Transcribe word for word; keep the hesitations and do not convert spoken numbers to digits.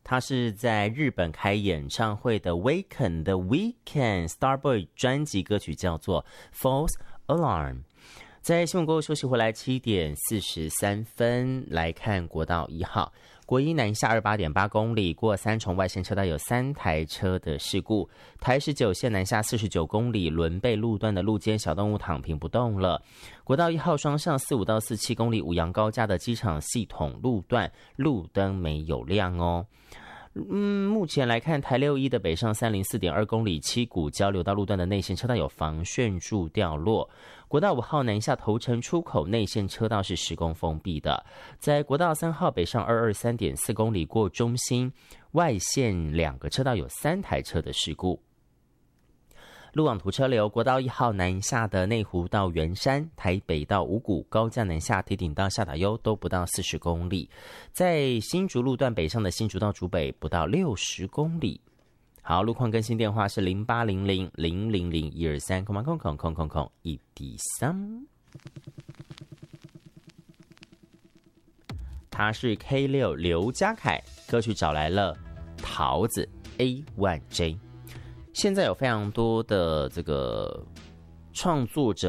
他是在日本开演唱会的 Weekend 的 Weekend Starboy 专辑歌曲叫做 False Alarm。在新闻过后休息回来，七点四十三分来看国道一号，国一南下二十八点八公里，过三重外线车道有三台车的事故。台十九线南下四十九公里，伦贝路段的路肩小动物躺平不动了。国道一号双向四五到四七公里，五杨高架的机场系统路段路灯没有亮哦。嗯，目前来看，台六一的北上三零四点二公里，七股交流道路段的内线车道有防眩柱掉落。国道五号南下头城出口内线车道是施工封闭的。在国道三号北上二二三点四公里，过中心外线两个车道有三台车的事故。路网图车流，国道一号南下的内湖到圆山，台北到五股，高架南下铁顶到下打优都不到四十公里。在新竹路段北上的新竹到竹北不到六十公里。好，路况更新电话是零八零零零零零一二三空空空空空空一滴三。他是 K 六 刘家凯，歌曲找来了桃子 A 一 J。现在有非常多的这个创作者